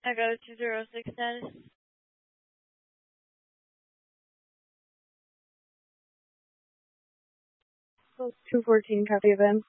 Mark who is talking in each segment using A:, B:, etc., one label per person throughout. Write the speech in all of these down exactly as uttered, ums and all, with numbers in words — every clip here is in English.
A: Echo two zero six status.
B: Post two fourteen, copy event.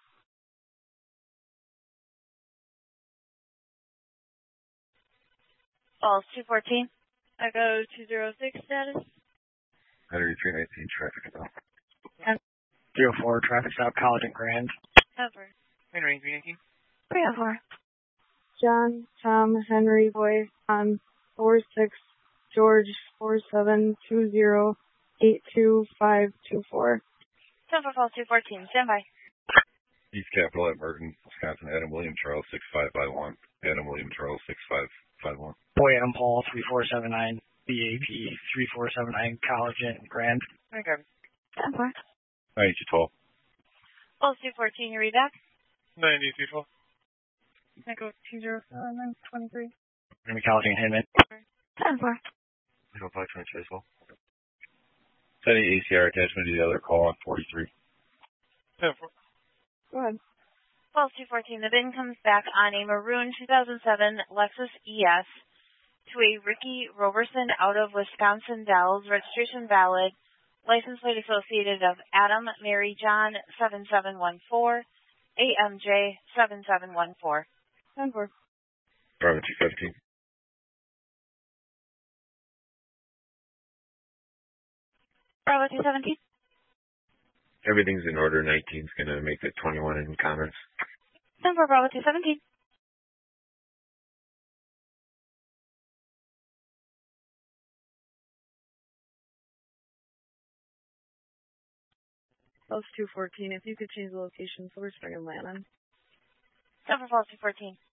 A: Falls two fourteen. Echo two zero six status.
C: Henry three nineteen, traffic stop.
D: three oh four, traffic stop, College and Grand.
A: Cover.
E: Henry three nineteen.
A: three oh four.
B: John, Tom, Henry, Boy, on four six, George, four seven two zero eight two five two four.
A: Ten for Falls two fourteen, stand by.
C: East Capitol at Merton, Wisconsin, Adam William Charles six five five one. Adam William Charles six five five one.
D: Boy, Adam Paul three four seven nine. B A P three four seven nine, College and Grand.
E: Okay.
A: ten for.
C: ninety-two twelve.
A: Falls two fourteen, you read back?
E: ninety-two twelve.
A: Echo two zero seven twenty-three.
D: Henry College and Hinman.
A: ten for.
C: zero five twenty Chasewell. Sending A C R attachment to the other call on forty-three.
E: ten four.
B: Go ahead.
A: Falls two fourteen, the bin comes back on a maroon two thousand seven Lexus E S to a Ricky Roberson out of Wisconsin Dells, registration valid, license plate associated of Adam Mary John seven seven one four, A M J seven seven one four.
B: ten four.
C: Bravo two fifteen.
A: Bravo two seventeen.
C: Everything's in order. nineteen's going to make it twenty-one in comments.
A: ten for Bravo two seventeen.
B: Falls two fourteen, if you could change the location, so we're starting Lannon.
A: ten for Falls two fourteen.